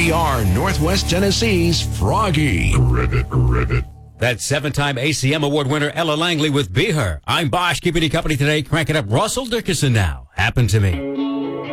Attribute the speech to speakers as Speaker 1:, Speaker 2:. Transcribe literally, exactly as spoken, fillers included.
Speaker 1: We are Northwest Tennessee's Froggy.
Speaker 2: Ribbit, ribbit.
Speaker 3: That's seven-time A C M Award winner Ella Langley with Be Her. I'm Bosch, keeping you company today, cranking up Russell Dickerson now. Happened to me.